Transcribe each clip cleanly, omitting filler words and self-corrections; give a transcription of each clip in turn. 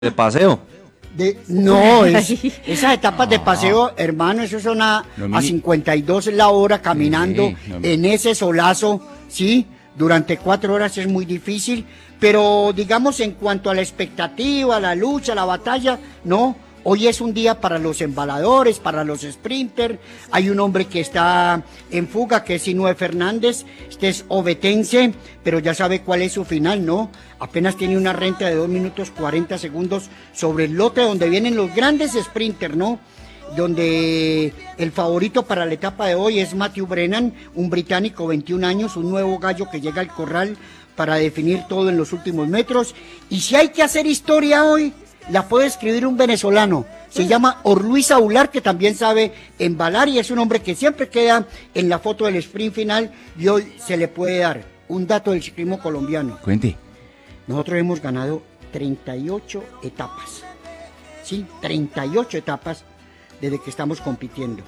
de paseo. No, esas etapas de paseo, hermano, eso son a 52 la hora caminando en ese solazo, ¿sí? Durante 4 horas es muy difícil, pero digamos en cuanto a la expectativa, la lucha, la batalla, no. Hoy es un día para los embaladores, para los sprinters. Hay un hombre que está en fuga, que es Sinue Fernández. Este es ovetense, pero ya sabe cuál es su final, ¿no? Apenas tiene una renta de 2 minutos 40 segundos sobre el lote donde vienen los grandes sprinters, ¿no? Donde el favorito para la etapa de hoy es Matthew Brennan, un británico, 21 años, un nuevo gallo que llega al corral para definir todo en los últimos metros. Y si hay que hacer historia hoy, la puede escribir un venezolano, se llama Orluis Aular, que también sabe embalar y es un hombre que siempre queda en la foto del sprint final, y hoy se le puede dar un dato del ciclismo colombiano. Cuente. Nosotros hemos ganado 38 etapas, ¿sí? 38 etapas desde que estamos compitiendo.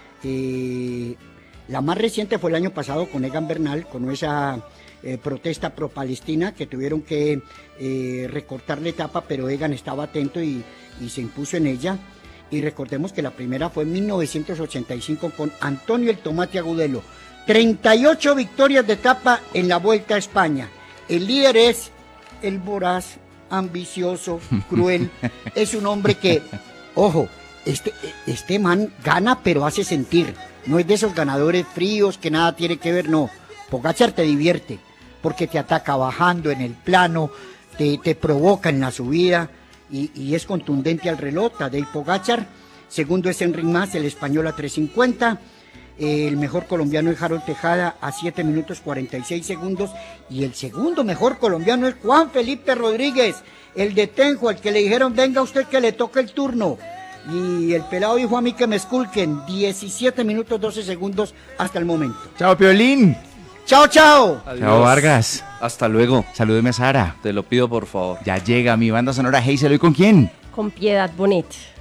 La más reciente fue el año pasado con Egan Bernal, con esa protesta pro-palestina que tuvieron que recortar la etapa, pero Egan estaba atento y se impuso en ella. Y recordemos que la primera fue en 1985 con Antonio el Tomate Agudelo. 38 victorias de etapa en la Vuelta a España. El líder es el voraz, ambicioso, cruel. Es un hombre que, ojo, este man gana pero hace sentir. No es de esos ganadores fríos que nada tiene que ver, no. Pogačar te divierte, porque te ataca bajando en el plano, te provoca en la subida y es contundente al reloj. Tadej Pogačar, segundo es Enric Mas, el español a 3:50, el mejor colombiano es Harold Tejada a 7 minutos 46 segundos y el segundo mejor colombiano es Juan Felipe Rodríguez, el de Tenjo, al que le dijeron venga usted que le toque el turno. Y el pelado dijo a mí que me esculquen, 17 minutos 12 segundos hasta el momento. Chao, Piolín. Chao, chao. Adiós. Chao, Vargas. Hasta luego. Salúdeme a Sara. Te lo pido por favor. Ya llega mi banda sonora Hazel. ¿Hoy con quién? Con Piedad Bonet.